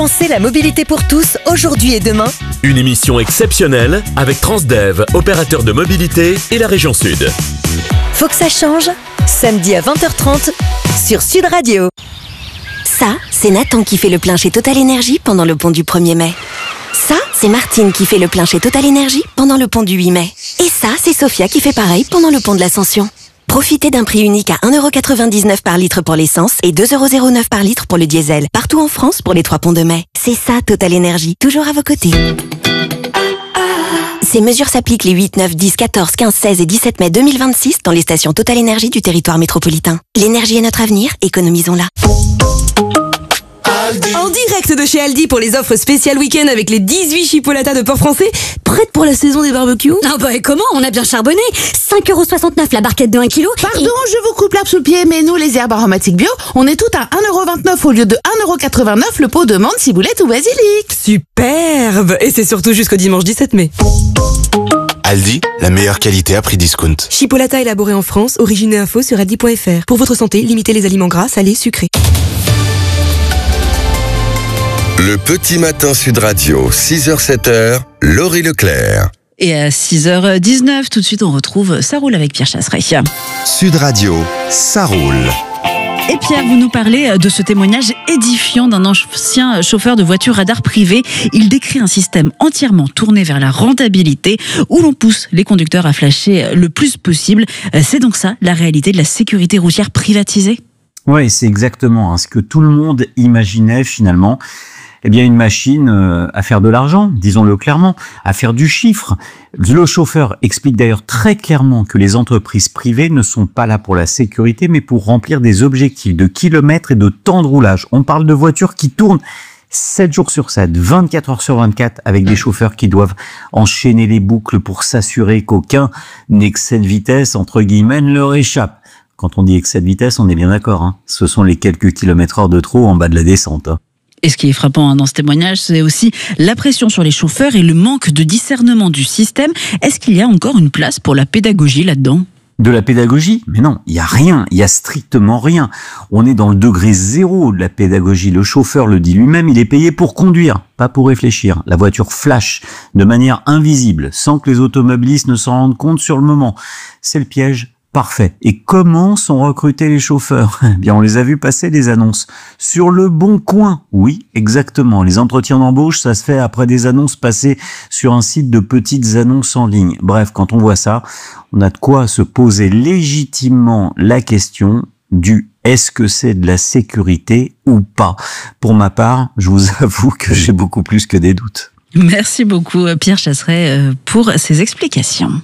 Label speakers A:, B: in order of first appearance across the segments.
A: Pensez la mobilité pour tous, aujourd'hui et demain.
B: Une émission exceptionnelle avec Transdev, opérateur de mobilité et la région Sud.
A: Faut que ça change. Samedi à 20h30 sur Sud Radio.
C: Ça, c'est Nathan qui fait le plein chez Total Energy pendant le pont du 1er mai. Ça, c'est Martine qui fait le plein chez Total Energy pendant le pont du 8 mai. Et ça, c'est Sophia qui fait pareil pendant le pont de l'Ascension. Profitez d'un prix unique à 1,99€ par litre pour l'essence et 2,09€ par litre pour le diesel. Partout en France pour les 3 ponts de mai. C'est ça Total Energy, toujours à vos côtés. Ces mesures s'appliquent les 8, 9, 10, 14, 15, 16 et 17 mai 2026 dans les stations Total Energy du territoire métropolitain. L'énergie est notre avenir, économisons-la.
D: En direct de chez Aldi pour les offres spéciales week-end avec les 18 chipolatas de porc français, prêtes pour la saison des barbecues.
E: Ah bah et comment? On a bien charbonné. 5,69€ la barquette de 1 kg.
F: Pardon, je vous coupe l'herbe sous le pied, mais nous, les herbes aromatiques bio, on est toutes à 1,29€ au lieu de 1,89€ le pot de menthe, ciboulette ou basilic.
D: Superbe. Et c'est surtout jusqu'au dimanche 17 mai.
G: Aldi, la meilleure qualité à prix discount.
D: Chipolata élaboré en France, origine et info sur aldi.fr. Pour votre santé, limitez les aliments gras, salés, sucrés.
H: Le petit matin Sud Radio, 6h-7h, Laurie Leclerc.
I: Et à 6h19, tout de suite, on retrouve Ça roule avec Pierre Chasseret.
H: Sud Radio, ça roule.
I: Et Pierre, vous nous parlez de ce témoignage édifiant d'un ancien chauffeur de voiture radar privé. Il décrit un système entièrement tourné vers la rentabilité où l'on pousse les conducteurs à flasher le plus possible. C'est donc ça, la réalité de la sécurité routière privatisée ?
J: Oui, c'est exactement ce que tout le monde imaginait finalement. Eh bien, une machine à faire de l'argent, disons-le clairement, à faire du chiffre. Le chauffeur explique d'ailleurs très clairement que les entreprises privées ne sont pas là pour la sécurité, mais pour remplir des objectifs de kilomètres et de temps de roulage. On parle de voitures qui tournent 7 jours sur 7, 24 heures sur 24, avec des chauffeurs qui doivent enchaîner les boucles pour s'assurer qu'aucun excès de vitesse, entre guillemets, ne leur échappe. Quand on dit excès de vitesse, on est bien d'accord. Ce sont les quelques kilomètres heure de trop en bas de la descente.
I: Et ce qui est frappant dans ce témoignage, c'est aussi la pression sur les chauffeurs et le manque de discernement du système. Est-ce qu'il y a encore une place pour la pédagogie là-dedans ?
J: De la pédagogie ? Mais non, il y a rien, il y a strictement rien. On est dans le degré zéro de la pédagogie. Le chauffeur le dit lui-même, il est payé pour conduire, pas pour réfléchir. La voiture flash de manière invisible, sans que les automobilistes ne s'en rendent compte sur le moment. C'est le piège. Parfait. Et comment sont recrutés les chauffeurs ? Eh bien, on les a vus passer des annonces sur Le Bon Coin. Oui, exactement. Les entretiens d'embauche, ça se fait après des annonces passées sur un site de petites annonces en ligne. Bref, quand on voit ça, on a de quoi se poser légitimement la question du est-ce que c'est de la sécurité ou pas ? Pour ma part, je vous avoue que j'ai beaucoup plus que des doutes.
I: Merci beaucoup, Pierre Chasseret, pour ces explications.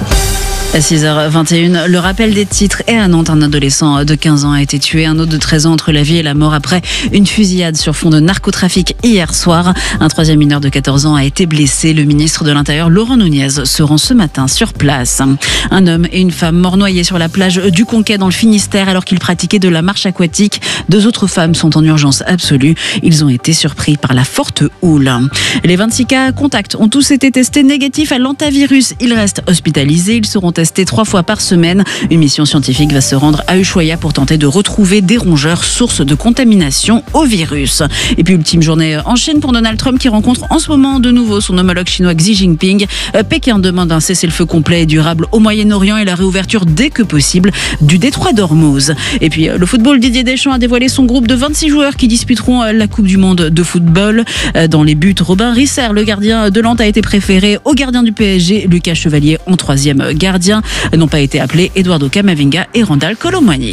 I: À 6h21, le rappel des titres est à Nantes. Un adolescent de 15 ans a été tué, un autre de 13 ans entre la vie et la mort après une fusillade sur fond de narcotrafic hier soir. Un troisième mineur de 14 ans a été blessé. Le ministre de l'Intérieur, Laurent Nunez, se rend ce matin sur place. Un homme et une femme morts noyés sur la plage du Conquet dans le Finistère alors qu'ils pratiquaient de la marche aquatique. 2 autres femmes sont en urgence absolue. Ils ont été surpris par la forte houle. Les 26 cas contacts ont tous été testés négatifs à l'antivirus. Ils restent hospitalisés. Ils seront testés 3 fois par semaine. Une mission scientifique va se rendre à Ushuaïa pour tenter de retrouver des rongeurs sources de contamination au virus. Et puis ultime journée en Chine pour Donald Trump qui rencontre en ce moment de nouveau son homologue chinois Xi Jinping. Pékin demande un cessez-le-feu complet et durable au Moyen-Orient et la réouverture dès que possible du détroit d'Ormuz. Et puis le football, Didier Deschamps a dévoilé son groupe de 26 joueurs qui disputeront la Coupe du Monde de football. Dans les buts, Robin Risser, le gardien de Nantes, a été préféré au gardien du PSG, Lucas Chevalier, en 3e gardien. N'ont pas été appelés Eduardo Camavinga et Randal Colomwani.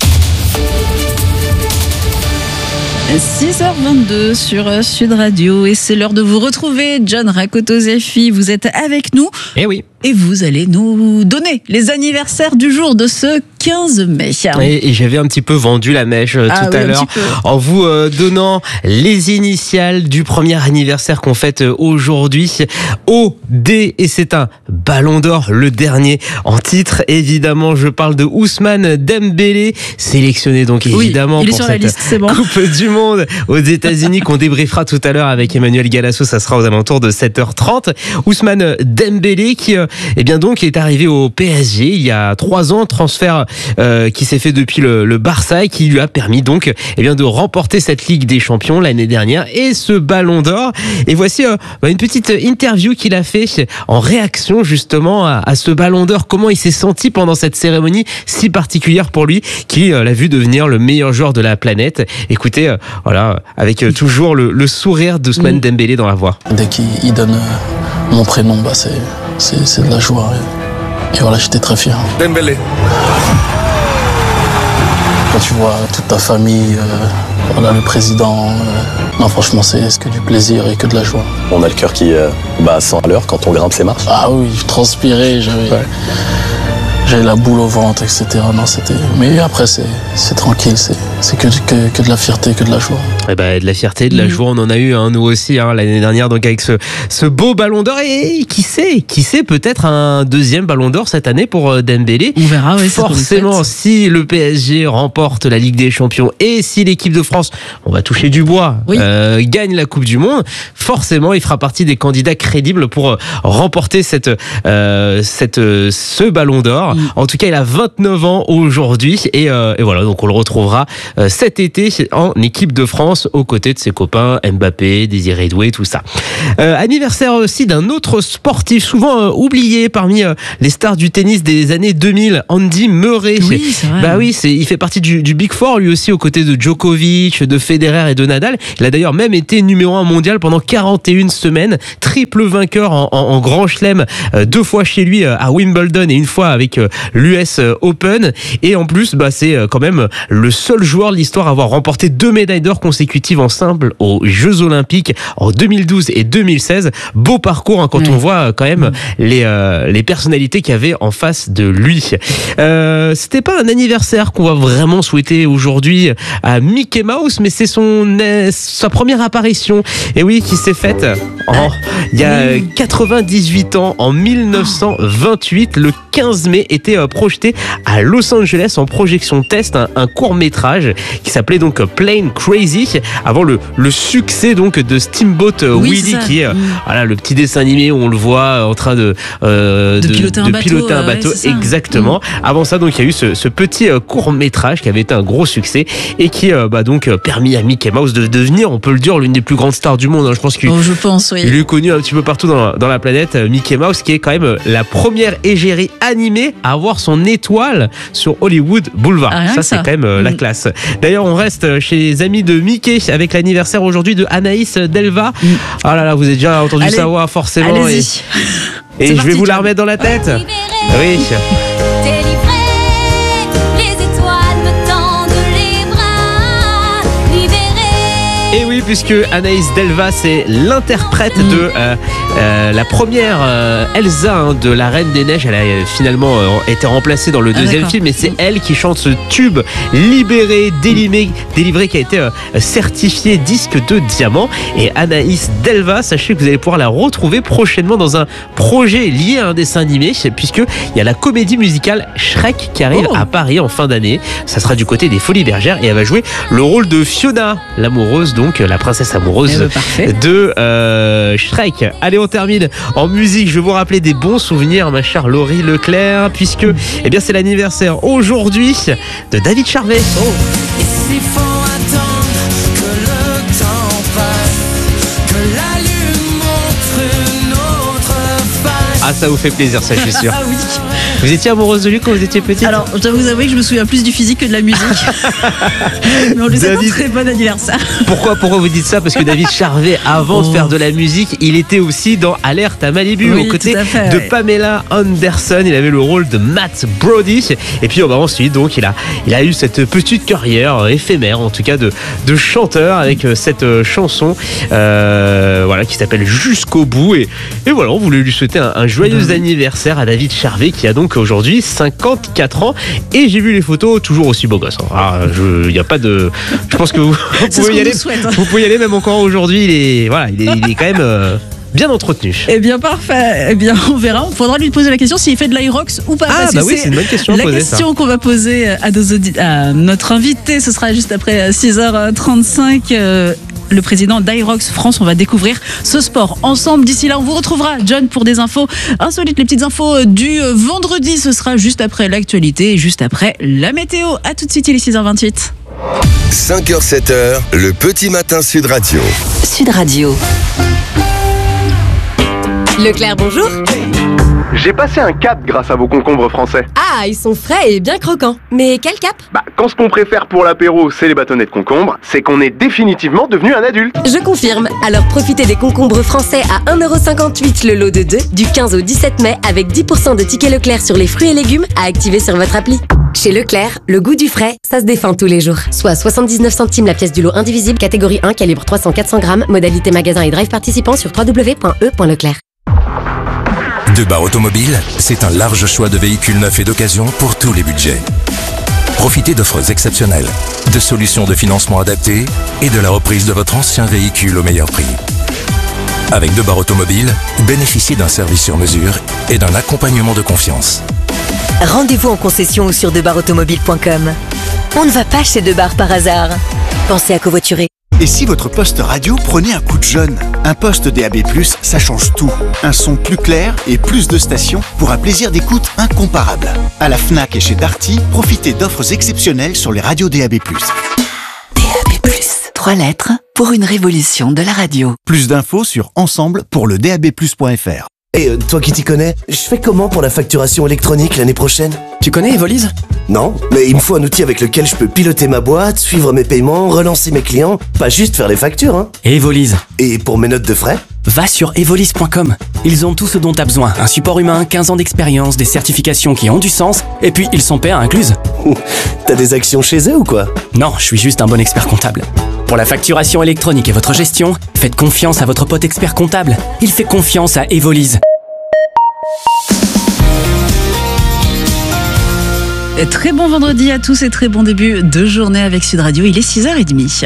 I: 6h22 sur Sud Radio et c'est l'heure de vous retrouver. John Rakotozefi, vous êtes avec nous.
K: Eh oui.
I: Et vous allez nous donner les anniversaires du jour de ce 15 mai.
K: Et j'avais un petit peu vendu la mèche tout à l'heure en vous donnant les initiales du premier anniversaire qu'on fête aujourd'hui. OD, et c'est un ballon d'or, le dernier en titre. Évidemment, je parle de Ousmane Dembélé, sélectionné donc évidemment pour cette liste, Coupe du Monde aux États-Unis qu'on débriefera tout à l'heure avec Emmanuel Galasso. Ça sera aux alentours de 7h30. Ousmane Dembélé qui est arrivé au PSG il y a 3 ans, transfert qui s'est fait depuis le Barça et qui lui a permis donc de remporter cette Ligue des Champions l'année dernière et ce Ballon d'Or. Et voici une petite interview qu'il a fait en réaction justement à ce Ballon d'Or. Comment il s'est senti pendant cette cérémonie si particulière pour lui, qui l'a vu devenir le meilleur joueur de la planète. Écoutez, avec toujours le sourire d'Ousmane Dembélé dans la voix.
L: Dès qu'il donne mon prénom, c'est de la joie. Et voilà, j'étais très fier.
M: Dembélé.
L: Quand tu vois toute ta famille, le président, non, franchement, c'est que du plaisir et que de la joie.
N: On a le cœur qui sent à l'heure quand on grimpe ces marches.
L: Ah oui, je transpirais, j'avais la boule au ventre, etc. Non, mais après, c'est tranquille, c'est que de la fierté, que de la joie.
K: De la fierté, de la joie, on en a eu nous aussi l'année dernière, donc avec ce beau Ballon d'Or. Et qui sait peut-être un deuxième Ballon d'Or cette année pour Dembélé.
I: On verra, oui.
K: Forcément, si le PSG remporte la Ligue des Champions et si l'équipe de France, on va toucher du bois, gagne la Coupe du Monde, forcément, il fera partie des candidats crédibles pour remporter ce Ballon d'Or. En tout cas, il a 29 ans aujourd'hui et voilà, donc on le retrouvera cet été en équipe de France aux côtés de ses copains Mbappé, Désiré Doué, tout ça. Anniversaire aussi d'un autre sportif souvent oublié parmi les stars du tennis des années 2000, Andy Murray.
I: Oui, c'est vrai.
K: Il fait partie du Big Four lui aussi aux côtés de Djokovic, de Federer et de Nadal. Il a d'ailleurs même été numéro 1 mondial pendant 41 semaines, triple vainqueur en Grand Chelem, 2 fois chez lui à Wimbledon et 1 fois avec l'US Open. Et en plus, c'est quand même le seul joueur de l'histoire à avoir remporté 2 médailles d'or consécutives en simple aux Jeux Olympiques en 2012 et 2016. Beau parcours quand on voit quand même les personnalités qu'il y avait en face de lui. C'était pas un anniversaire qu'on va vraiment souhaiter aujourd'hui à Mickey Mouse, mais c'est sa première apparition. Et oui, qui s'est faite il y a 98 ans, en 1928, le 15 mai, était projeté à Los Angeles en projection test un court-métrage qui s'appelait donc Plane Crazy, avant le succès donc de Steamboat Willie, qui est le petit dessin animé où on le voit en train de piloter un bateau, exactement. Avant ça, donc il y a eu ce petit court-métrage qui avait été un gros succès et qui donc permis à Mickey Mouse de devenir, on peut le dire, l'une des plus grandes stars du monde. Je pense qu'il il est connu un petit peu partout dans la planète. Mickey Mouse, qui est quand même la première égérie animée à avoir son étoile sur Hollywood Boulevard. Ça, c'est quand même la classe. D'ailleurs, on reste chez les amis de Mickey avec l'anniversaire aujourd'hui de Anaïs Delva. Ah là là, vous avez déjà entendu sa voix forcément. Et je vais vous la remettre dans la tête. Oui. Et oui, puisque Anaïs Delva, c'est l'interprète de la première Elsa de La Reine des Neiges. Elle a finalement été remplacée dans le deuxième film, et c'est elle qui chante ce tube Libéré, délivré, qui a été certifié disque de diamant. Et Anaïs Delva, sachez que vous allez pouvoir la retrouver prochainement dans un projet lié à un dessin animé, puisqu'il y a la comédie musicale Shrek qui arrive à Paris en fin d'année. Ça sera du côté des Folies Bergères et elle va jouer le rôle de Fiona, l'amoureuse, donc la princesse amoureuse de Shrek. Allez, on termine en musique. Je vais vous rappeler des bons souvenirs, ma chère Laurie Leclerc, puisque c'est l'anniversaire aujourd'hui de David Charvet.
O: Et s'il faut attendre que le temps passe, que la lune montre une autre face.
K: Ah, ça vous fait plaisir, ça, je suis sûr.
I: Ah oui.
K: Vous étiez amoureuse de lui quand vous étiez petite?
I: Alors, je dois vous avouer que je me souviens plus du physique que de la musique. Mais on lui souhaite un très bon anniversaire.
K: Pourquoi vous dites ça? Parce que David Charvet, avant de faire de la musique, il était aussi dans Alerte à Malibu, aux côtés de Pamela Anderson. Il avait le rôle de Matt Brody. Et puis ensuite, donc, il a eu cette petite carrière éphémère, en tout cas de chanteur, avec cette chanson qui s'appelle Jusqu'au bout. Et voilà, on voulait lui souhaiter un joyeux anniversaire à David Charvet, qui a donc aujourd'hui 54 ans, et j'ai vu les photos, toujours aussi beau gosse. Il y a pas de, je pense que vous pouvez y aller. Vous pouvez y aller même encore aujourd'hui. Il est quand même bien entretenu.
I: Eh bien, parfait. Eh bien, on verra. Il faudra lui poser la question s'il fait de l'Aerox ou pas.
K: C'est une bonne question.
I: La question qu'on va poser à notre invité, ce sera juste après 6h35. le président d'Irox France. On va découvrir ce sport ensemble. D'ici là, on vous retrouvera, John, pour des infos insolites, les petites infos du vendredi. Ce sera juste après l'actualité et juste après la météo. À tout de suite, il est 6h28.
H: 5h, 7h, le petit matin Sud Radio.
A: Sud Radio. Leclerc, bonjour.
M: J'ai passé un cap grâce à vos concombres français.
A: Ah, ils sont frais et bien croquants. Mais quel cap?
M: Quand ce qu'on préfère pour l'apéro, c'est les bâtonnets de concombre, c'est qu'on est définitivement devenu un adulte.
A: Je confirme. Alors profitez des concombres français à 1,58€ le lot de 2 du 15 au 17 mai avec 10% de tickets Leclerc sur les fruits et légumes à activer sur votre appli. Chez Leclerc, le goût du frais, ça se défend tous les jours. Soit 79 centimes la pièce du lot indivisible, catégorie 1, calibre 300-400 grammes, modalité magasin et drive participant sur www.e.leclerc.
P: Debar Automobile, c'est un large choix de véhicules neufs et d'occasion pour tous les budgets. Profitez d'offres exceptionnelles, de solutions de financement adaptées et de la reprise de votre ancien véhicule au meilleur prix. Avec Debar Automobile, bénéficiez d'un service sur mesure et d'un accompagnement de confiance.
A: Rendez-vous en concession ou sur debarautomobile.com. On ne va pas chez Debar par hasard. Pensez à covoiturer.
Q: Et si votre poste radio prenait un coup de jeune? Un poste DAB+, ça change tout. Un son plus clair et plus de stations pour un plaisir d'écoute incomparable. À la Fnac et chez Darty, profitez d'offres exceptionnelles sur les radios DAB+.
R: DAB+, 3 lettres pour une révolution de la radio.
Q: Plus d'infos sur ensemble pour le DAB+.fr.
S: Et toi qui t'y connais, je fais comment pour la facturation électronique l'année prochaine?
T: Tu connais Evolise?
S: Non, mais il me faut un outil avec lequel je peux piloter ma boîte, suivre mes paiements, relancer mes clients, pas juste faire les factures, hein.
T: Evolise.
S: Et pour mes notes de frais?
T: Va sur evolise.com. Ils ont tout ce dont t'as besoin. Un support humain, 15 ans d'expérience, des certifications qui ont du sens, et puis ils sont PA incluses.
S: T'as des actions chez eux ou quoi?
T: Non, je suis juste un bon expert comptable. Pour la facturation électronique et votre gestion, faites confiance à votre pote expert comptable. Il fait confiance à Evolise.
I: Très bon vendredi à tous et très bon début de journée avec Sud Radio. Il est 6h30.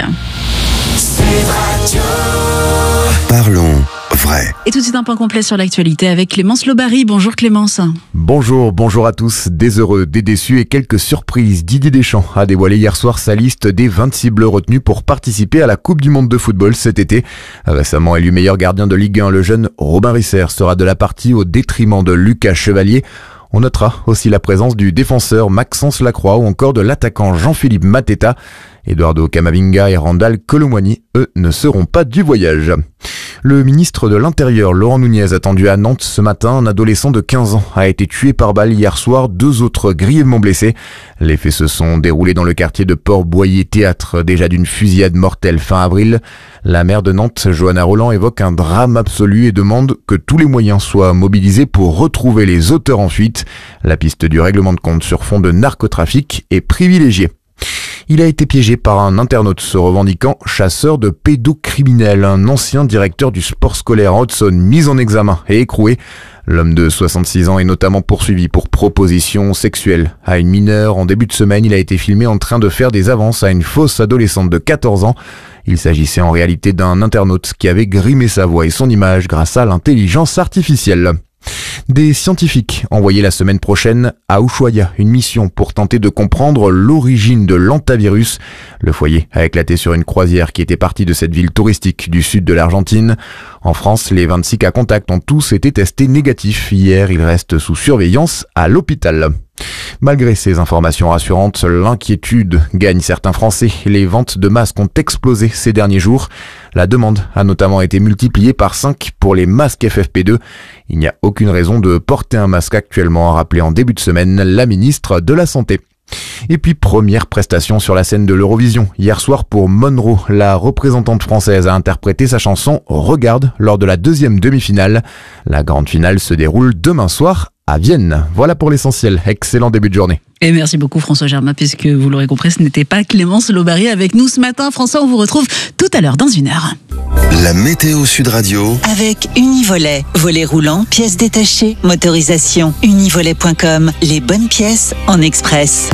H: Parlons vrai.
I: Et tout de suite un point complet sur l'actualité avec Clémence Lobary. Bonjour Clémence.
U: Bonjour à tous. Des heureux, des déçus et quelques surprises. Didier Deschamps a dévoilé hier soir sa liste des 26 bleus retenus pour participer à la Coupe du Monde de football cet été. Récemment élu meilleur gardien de Ligue 1, le jeune Robin Risser sera de la partie au détriment de Lucas Chevalier. On notera aussi la présence du défenseur Maxence Lacroix ou encore de l'attaquant Jean-Philippe Mateta. Eduardo Camavinga et Randal Colomwani, eux, ne seront pas du voyage. Le ministre de l'Intérieur, Laurent Nunez, attendu à Nantes ce matin. Un adolescent de 15 ans a été tué par balle hier soir, 2 autres grièvement blessés. Les faits se sont déroulés dans le quartier de Port-Boyer, théâtre déjà d'une fusillade mortelle fin avril. La maire de Nantes, Johanna Roland, évoque un drame absolu et demande que tous les moyens soient mobilisés pour retrouver les auteurs en fuite. La piste du règlement de compte sur fond de narcotrafic est privilégiée. Il a été piégé par un internaute se revendiquant chasseur de pédocriminels. Un ancien directeur du sport scolaire en Haute-Saône mis en examen et écroué. L'homme de 66 ans est notamment poursuivi pour proposition sexuelle à une mineure. En début de semaine, il a été filmé en train de faire des avances à une fausse adolescente de 14 ans. Il s'agissait en réalité d'un internaute qui avait grimé sa voix et son image grâce à l'intelligence artificielle. Des scientifiques envoyés la semaine prochaine à Ushuaia, une mission pour tenter de comprendre l'origine de l'hantavirus. Le foyer a éclaté sur une croisière qui était partie de cette ville touristique du sud de l'Argentine. En France, les 26 cas contacts ont tous été testés négatifs. Hier, ils restent sous surveillance à l'hôpital. Malgré ces informations rassurantes, l'inquiétude gagne certains Français. Les ventes de masques ont explosé ces derniers jours. La demande a notamment été multipliée par 5 pour les masques FFP2. Il n'y a aucune raison de porter un masque actuellement, a rappelé en début de semaine la ministre de la Santé. Et puis première prestation sur la scène de l'Eurovision. Hier soir pour Monroe, la représentante française a interprété sa chanson Regarde lors de la 2e demi-finale. La grande finale se déroule demain soir à Vienne. Voilà pour l'essentiel. Excellent début de journée.
I: Et merci beaucoup François Germain, puisque vous l'aurez compris, ce n'était pas Clémence Lobary avec nous ce matin. François, on vous retrouve tout à l'heure dans 1 heure.
H: La météo Sud Radio.
R: Avec Univolet. Volet roulant, pièces détachées, motorisation. Univolet.com. Les bonnes pièces en express.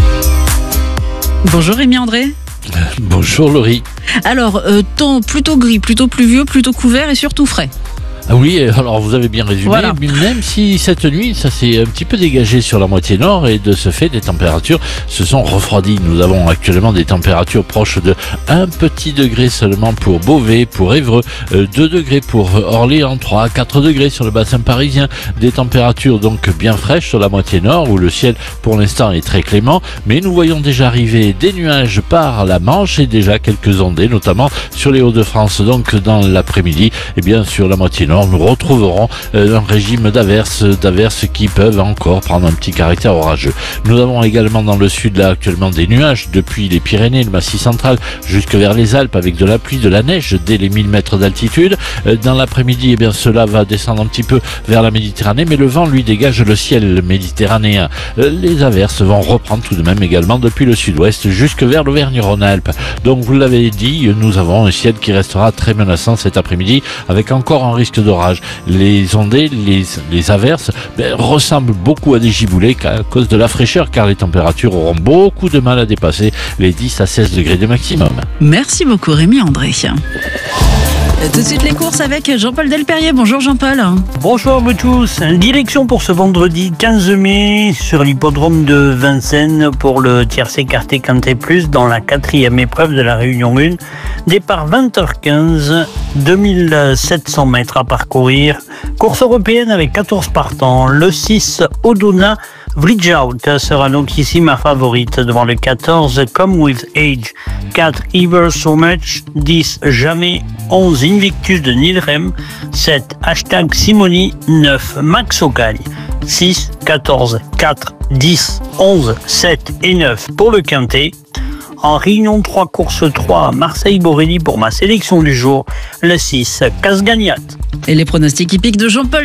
I: Bonjour Rémi André.
K: Bonjour Laurie.
I: Alors, temps plutôt gris, plutôt pluvieux, plutôt couvert et surtout frais.
B: Oui, alors vous avez bien résumé,
I: Voilà.
B: même si cette nuit, ça s'est un petit peu dégagé sur la moitié nord et de ce fait, les températures se sont refroidies. Nous avons actuellement des températures proches de 1 petit degré seulement pour Beauvais, pour Évreux, 2 degrés pour Orléans, 3 à 4 degrés sur le bassin parisien. Des températures donc bien fraîches sur la moitié nord où le ciel pour l'instant est très clément, mais nous voyons déjà arriver des nuages par la Manche et déjà quelques ondées, notamment sur les Hauts-de-France. Donc dans l'après-midi, et bien sur la moitié nord, nous retrouverons un régime d'averses qui peuvent encore prendre un petit caractère orageux. Nous avons également dans le sud là actuellement des nuages depuis les Pyrénées, le Massif central jusque vers les Alpes avec de la pluie, de la neige dès les 1000 mètres d'altitude. Dans l'après-midi, eh bien cela va descendre un petit peu vers la Méditerranée, mais le vent lui dégage le ciel méditerranéen. Les averses vont reprendre tout de même également depuis le sud-ouest jusque vers l'Auvergne-Rhône-Alpes. Donc vous l'avez dit, nous avons un ciel qui restera très menaçant cet après-midi avec encore un risque d'orage. Les ondées, les averses ressemblent beaucoup à des giboulées à cause de la fraîcheur car les températures auront beaucoup de mal à dépasser les 10 à 16 degrés de maximum.
I: Merci beaucoup Rémi André. Tout de suite les courses avec Jean-Paul Delperrier. Bonjour Jean-Paul.
V: Bonsoir à tous. Direction pour ce vendredi 15 mai sur l'hippodrome de Vincennes pour le tiercé écarté Quintet Plus dans la 4e épreuve de la Réunion 1. Départ 20h15, 2700 mètres à parcourir. Course européenne avec 14 partants. Le 6 Odona Bridge Out sera donc ici ma favorite devant le 14 Come With Age, 4 Ever So Much, 10 Jamais, 11 Invictus de Nilrem, 7 Hashtag Simoni, 9 Max Ocagne, 6, 14, 4, 10, 11, 7 et 9 pour le Quintet. En Réunion 3, course 3, Marseille-Borelli pour ma sélection du jour, le 6 Casgagnat.
I: Et les pronostics hippiques de Jean-Paul